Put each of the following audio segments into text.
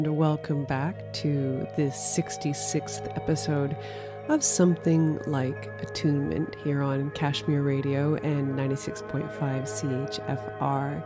Welcome back to this 66th episode of Something Like Attunement here on Kashmir Radio and 96.5 CHFR.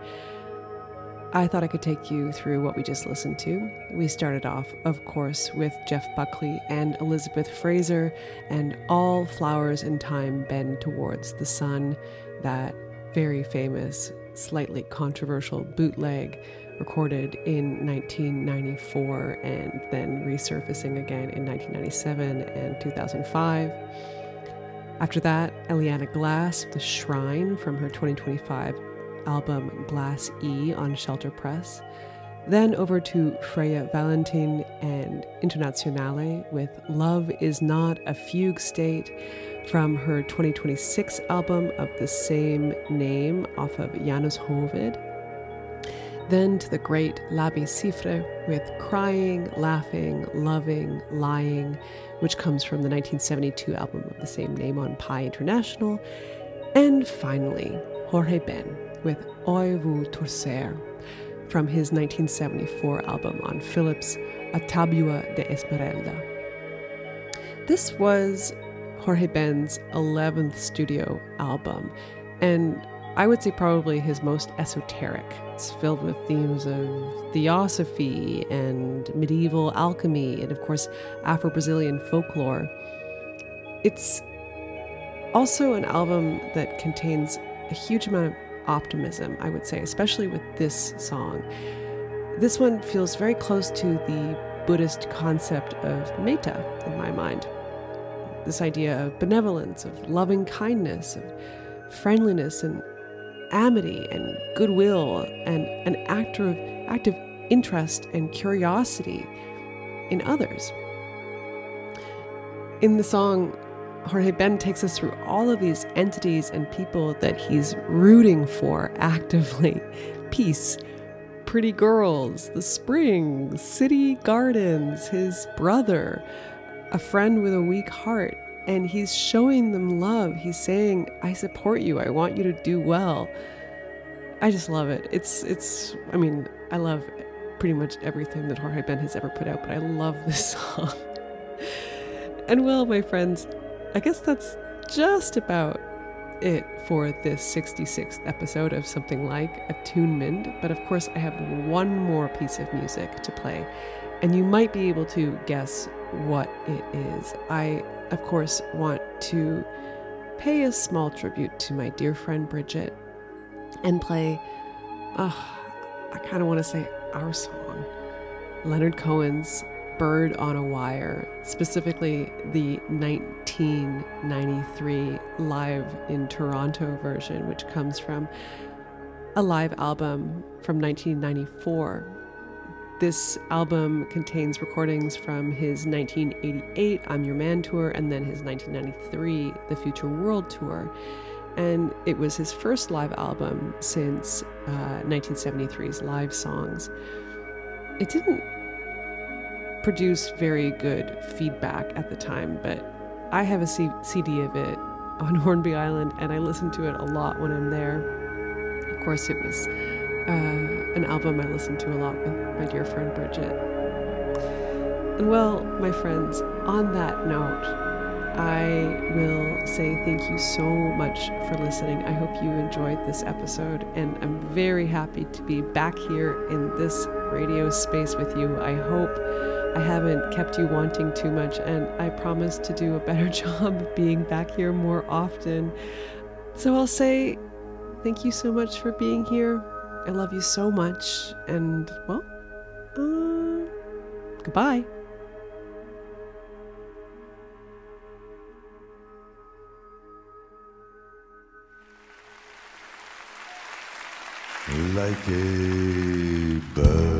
I thought I could take you through what we just listened to. We started off, of course, with Jeff Buckley and Elizabeth Fraser and All Flowers in Time Bend Towards the Sun, that very famous, slightly controversial bootleg recorded in 1994 and then resurfacing again in 1997 and 2005. After that, Eliana Glass, The Shrine from her 2025 album Glass E on Shelter Press. Then over to Freya Valentin and Internationale with Love Is Not a Fugue State from her 2026 album of the same name off of Janus Hovid. Then to the great Labi Siffre with Crying, Laughing, Loving, Lying, which comes from the 1972 album of the same name on Pi International. And finally, Jorge Ben with Oi Vous Torcer from his 1974 album on Philips, A Tabua de Esmeralda. This was Jorge Ben's 11th studio album, and I would say probably his most esoteric. It's filled with themes of theosophy and medieval alchemy and, of course, Afro-Brazilian folklore. It's also an album that contains a huge amount of optimism, I would say, especially with this song. This one feels very close to the Buddhist concept of metta, in my mind. This idea of benevolence, of loving kindness, of friendliness and amity and goodwill and an active interest and curiosity in others. In the song, Jorge Ben takes us through all of these entities and people that he's rooting for actively. Peace, pretty girls, the spring, city gardens, his brother, a friend with a weak heart. And he's showing them love. He's saying, I support you. I want you to do well. I just love it. I love pretty much everything that Jorge Ben has ever put out, but I love this song. And well, my friends, I guess that's just about it for this 66th episode of Something Like Attunement. But of course, I have one more piece of music to play, and you might be able to guess what it is. I, of course, want to pay a small tribute to my dear friend Bridget and play, I kind of want to say our song, Leonard Cohen's Bird on a Wire, specifically the 1993 live in Toronto version, which comes from a live album from 1994. This album contains recordings from his 1988 I'm Your Man tour and then his 1993 The Future World tour. And it was his first live album since 1973's Live Songs. It didn't produce very good feedback at the time, but I have a CD of it on Hornby Island and I listen to it a lot when I'm there. Of course, it was an album I listened to a lot with my dear friend Bridget. And well, my friends, on that note, I will say thank you so much for listening. I hope you enjoyed this episode, and I'm very happy to be back here in this radio space with you. I hope I haven't kept you wanting too much, and I promise to do a better job of being back here more often. So I'll say thank you so much for being here. I love you so much, and, well, goodbye. Like a bird